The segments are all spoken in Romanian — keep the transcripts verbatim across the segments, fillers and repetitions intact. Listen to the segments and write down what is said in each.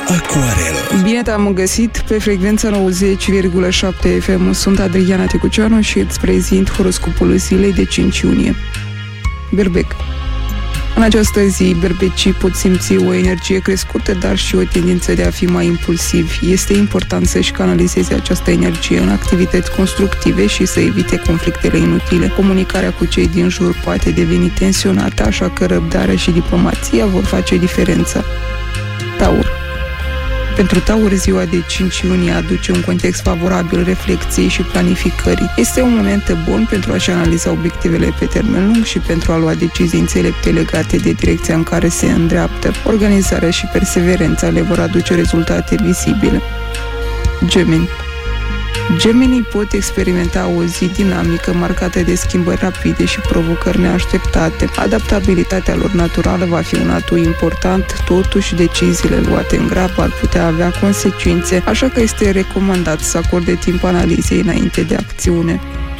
Aquarel. Bine te-am găsit pe frecvența nouăzeci virgulă șapte F M. Sunt Adriana Tecuceanu și îți prezint horoscopul zilei de cinci iunie. Berbec. În această zi, berbecii pot simți o energie crescută, dar și o tendință de a fi mai impulsivi. Este important să-și canalizeze această energie în activități constructive și să evite conflictele inutile. Comunicarea cu cei din jur poate deveni tensionată, așa că răbdarea și diplomația vor face diferența. Taur. Pentru Taur, ziua de cinci iunie aduce un context favorabil reflexiei și planificării. Este un moment bun pentru a-și analiza obiectivele pe termen lung și pentru a lua decizii înțelepte legate de direcția în care se îndreaptă. Organizarea și perseverența le vor aduce rezultate vizibile. Gemeni. Gemenii pot experimenta o zi dinamică marcată de schimbări rapide și provocări neașteptate. Adaptabilitatea lor naturală va fi un atu important, totuși deciziile luate în grabă ar putea avea consecințe, așa că este recomandat să acorde timp analizei înainte de acțiune.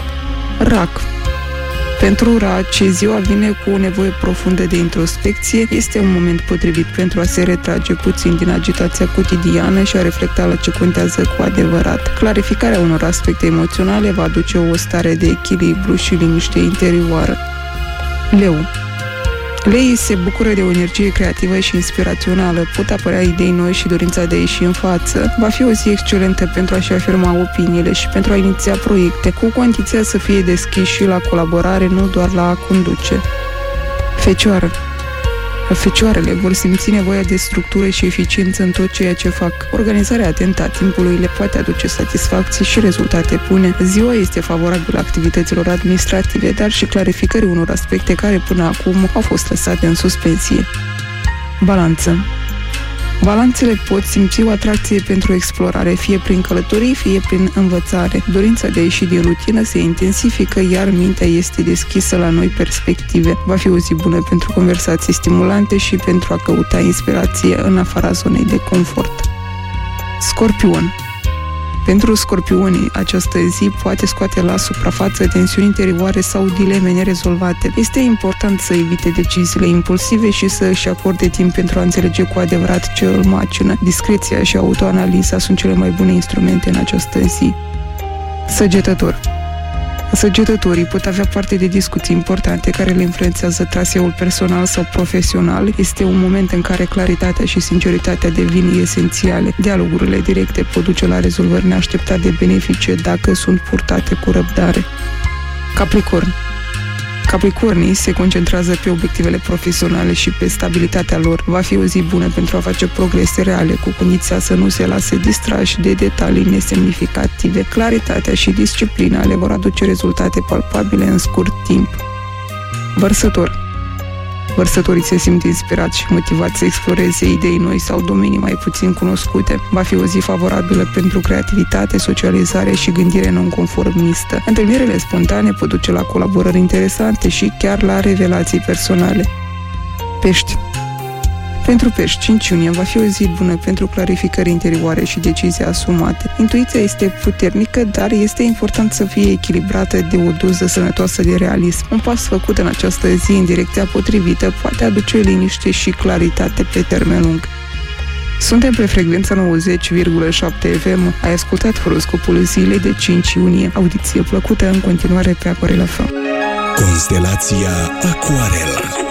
Rac. Pentru raci, ziua vine cu o nevoie profundă de introspecție. Este un moment potrivit pentru a se retrage puțin din agitația cotidiană și a reflecta la ce contează cu adevărat. Clarificarea unor aspecte emoționale va aduce o stare de echilibru și liniște interioară. Leu. Leii se bucură de o energie creativă și inspirațională, pot apărea idei noi și dorința de a ieși în față. Va fi o zi excelentă pentru a-și afirma opiniile și pentru a iniția proiecte, cu condiția să fie deschiși și la colaborare, nu doar la a conduce. Fecioară. Fecioarele vor simți nevoia de structură și eficiență în tot ceea ce fac. Organizarea atentă a timpului le poate aduce satisfacții și rezultate bune. Ziua este favorabilă activităților administrative, dar și clarificării unor aspecte care până acum au fost lăsate în suspensie. Balanță. Balanțele pot simți o atracție pentru explorare, fie prin călătorii, fie prin învățare. Dorința de a ieși din rutină se intensifică, iar mintea este deschisă la noi perspective. Va fi o zi bună pentru conversații stimulante și pentru a căuta inspirație în afara zonei de confort. Scorpion. Pentru scorpionii, această zi poate scoate la suprafață tensiuni interioare sau dileme nerezolvate. Este important să evite deciziile impulsive și să își acorde timp pentru a înțelege cu adevărat ce îl macină. Discreția și autoanaliza sunt cele mai bune instrumente în această zi. Săgetător. Săgetătorii pot avea parte de discuții importante care le influențează traseul personal sau profesional. Este un moment în care claritatea și sinceritatea devin esențiale. Dialogurile directe pot duce la rezolvări neașteptate benefice dacă sunt purtate cu răbdare. Capricorn. Capricornii se concentrează pe obiectivele profesionale și pe stabilitatea lor. Va fi o zi bună pentru a face progrese reale, cu condiția să nu se lase distrași de detalii nesemnificative. Claritatea și disciplina le vor aduce rezultate palpabile în scurt timp. Vărsător. Vărsătorii se simt inspirați și motivați să exploreze idei noi sau domenii mai puțin cunoscute. Va fi o zi favorabilă pentru creativitate, socializare și gândire non-conformistă. Întâlnirile spontane pot duce la colaborări interesante și chiar la revelații personale. Pești. Pentru pești, cinci iunie va fi o zi bună pentru clarificări interioare și decizii asumate. Intuiția este puternică, dar este important să fie echilibrată de o doză sănătoasă de realism. Un pas făcut în această zi în direcția potrivită poate aduce liniște și claritate pe termen lung. Suntem pe frecvența nouăzeci virgulă șapte F M. Ai ascultat horoscopul zilei de cinci iunie. Audiție plăcută în continuare pe Aquarel F M. Constelația Aquarel.